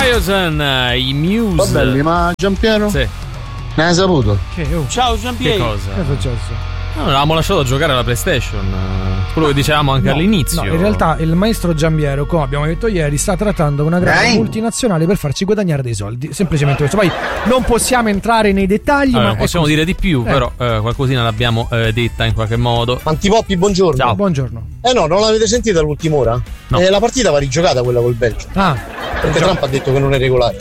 Morrison, i Muse. Va belli, ma Giampiero? Sì. Ne hai saputo? Ciao Giampiero. Che cosa? Che è successo? No, l'avevamo lasciato giocare alla PlayStation. Quello che dicevamo anche all'inizio. No, in realtà il maestro Giampiero, come abbiamo detto ieri, sta trattando una grande multinazionale per farci guadagnare dei soldi. Semplicemente questo. Poi non possiamo entrare nei dettagli, Allora, ma non possiamo dire di più, però qualcosina l'abbiamo detta in qualche modo. Antipoppi, buongiorno. Ciao. Buongiorno. No, non l'avete sentita l'ultima ora? No. La partita va rigiocata quella col Belgio. Perché Trump ha detto che non è regolare.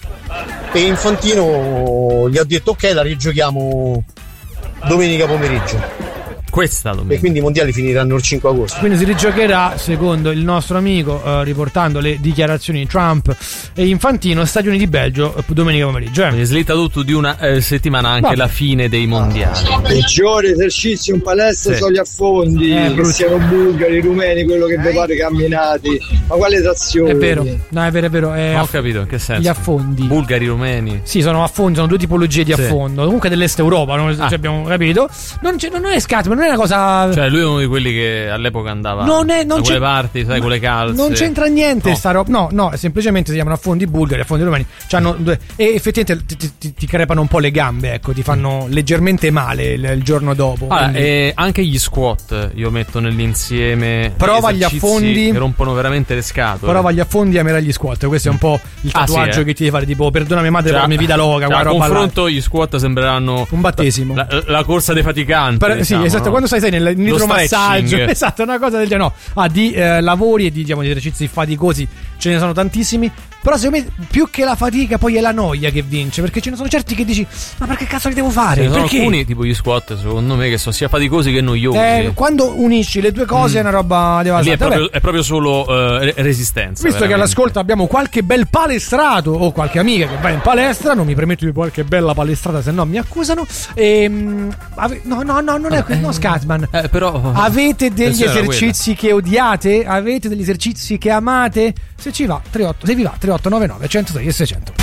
E Infantino gli ha detto ok, la rigiochiamo domenica pomeriggio. Questa domenica. E quindi i mondiali finiranno il 5 agosto. Quindi si rigiocherà, secondo il nostro amico, riportando le dichiarazioni di Trump e Infantino, Stati Uniti Belgio domenica pomeriggio. Quindi slitta tutto di una settimana anche la fine dei mondiali. Peggiore esercizio in palestra sono gli affondi, che siano bulgari, rumeni, quello che vi pare camminati. Ma quale trazione? È vero, no, è vero. Ho capito, in che senso? Gli affondi. Bulgari, rumeni. Sì, sono affondi, sono due tipologie di affondo. Comunque dell'Est Europa, abbiamo capito. Non è scat, ma non è una cosa. Cioè, lui è uno di quelli che all'epoca andava non da quelle parti, sai, con le calze. Non c'entra niente sta roba. No, semplicemente si chiamano affondi bulgari, affondi romani. E effettivamente ti crepano un po' le gambe, ecco, ti fanno leggermente male il giorno dopo. Allora, e anche gli squat io metto nell'insieme. Prova gli affondi che rompono veramente le scatole. Prova gli affondi e amerai gli squat. Questo è un po' il tatuaggio che ti devi fare, tipo perdonami madre per la mia vita loca. A confronto gli squat sembreranno un battesimo, la corsa dei faticanti, diciamo, sì, esatto, no? Quando sei nell'idromassaggio, esatto, una cosa del genere. Di lavori e di esercizi faticosi ce ne sono tantissimi. Però secondo me più che la fatica poi è la noia che vince, perché ce ne sono certi che dici ma perché cazzo li devo fare? Sono alcuni tipo gli squat secondo me che sono sia faticosi che noiosi. Quando unisci le due cose è una roba devastante. Lì è proprio solo resistenza. Visto che all'ascolto abbiamo qualche bel palestrato o qualche amica che va in palestra, non mi permetto di qualche bella palestrata, se no mi accusano. No, Scatman. Però avete degli esercizi che odiate? Avete degli esercizi che amate? Se vi va 3899 106 e 600.